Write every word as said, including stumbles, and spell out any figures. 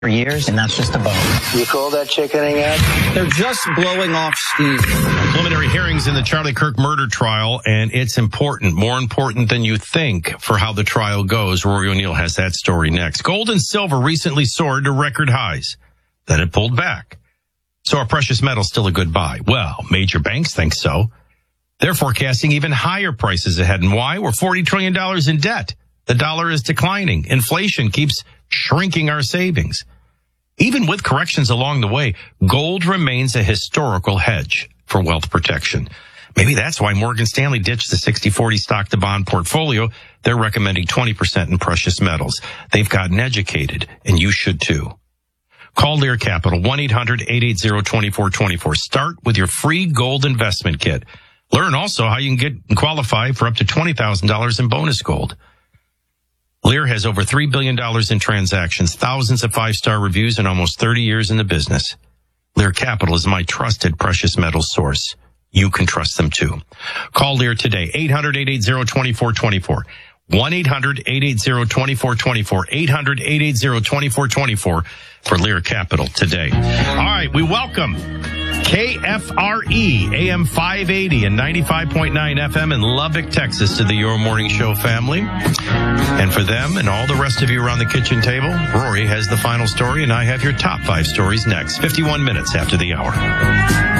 for years, and that's just a bone. You call that chickening out? They're just blowing off steam. Preliminary hearings in the Charlie Kirk murder trial, and it's important, more important than you think for how the trial goes. Rory O'Neill has that story next. Gold and silver recently soared to record highs. Then it pulled back. So are precious metals still a good buy? Well, major banks think so. They're forecasting even higher prices ahead. And why? We're forty trillion dollars in debt. The dollar is declining. Inflation keeps shrinking our savings. Even with corrections along the way, gold remains a historical hedge for wealth protection. Maybe that's why Morgan Stanley ditched the sixty forty stock to bond portfolio. They're recommending twenty percent in precious metals. They've gotten educated, and you should too. Call Lear Capital, one eight hundred eight eight zero two four two four. Start with your free gold investment kit. Learn also how you can get and qualify for up to twenty thousand dollars in bonus gold. Lear has over three billion dollars in transactions, thousands of five-star reviews, and almost thirty years in the business. Lear Capital is my trusted precious metals source. You can trust them too. Call Lear today, eight hundred eight eight zero two four two four. one eight hundred eight eight zero two four two four. eight hundred eight eight zero two four two four for Lear Capital today. All right, we welcome K F R E, A M five eighty and ninety-five point nine F M in Lubbock, Texas, to the Your Morning Show family. And for them and all the rest of you around the kitchen table, Rory has the final story, and I have your top five stories next, fifty-one minutes after the hour.